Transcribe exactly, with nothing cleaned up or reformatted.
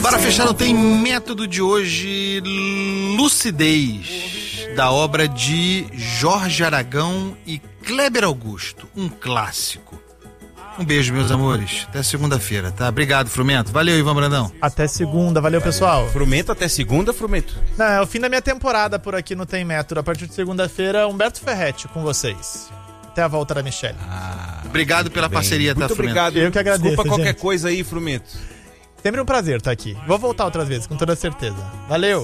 Para fechar, não tem método de hoje, Lucidez, da obra de Jorge Aragão e Kleber Augusto, um clássico. Um beijo, meus amores. Até segunda-feira, tá? Obrigado, Frumento. Valeu, Ivan Brandão. Até segunda. Valeu, pessoal. Frumento até segunda, Frumento? Não, é o fim da minha temporada por aqui no Tem Método. A partir de segunda-feira, Humberto Ferretti com vocês. Até a volta da Michelle. Ah, obrigado pela bem. parceria, tá, Muito Frumento? obrigado. Eu que agradeço, Desculpa qualquer gente. coisa aí, Frumento. Sempre um prazer estar aqui. Vou voltar outras vezes, com toda certeza. Valeu!